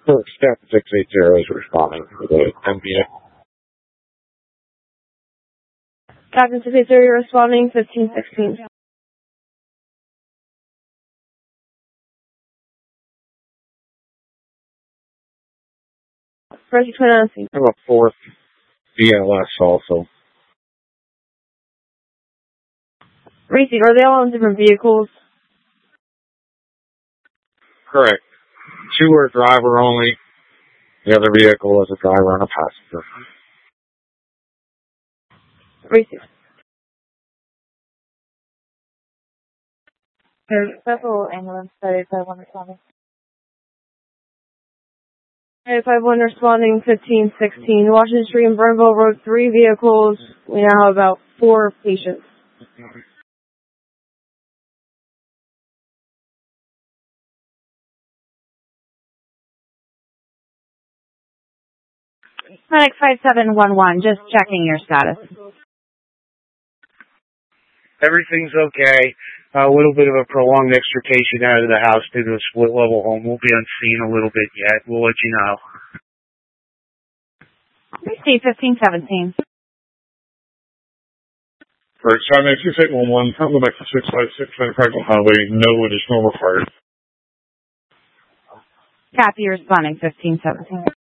For step 680 is responding to the MVA. Captain 680 responding 1516. Rescue 29. I have a fourth BLS also. Racing, are they all on different vehicles? Correct. 2 are driver only. The other vehicle is a driver and a passenger. Racing. There's several ambulance at 851 responding. 851 responding 1516. Washington Street and Burnville Road, 3 vehicles. We now have about 4 patients. Medic 5711, just checking your status. Everything's okay. A little bit of a prolonged extrication out of the house due to a split-level home. We'll be on scene a little bit yet. We'll let you know. Receive 1517. Right, so I'm at 6811. I'll go back to 656 on Franklin Highway. No additional required. Copy, responding 1517.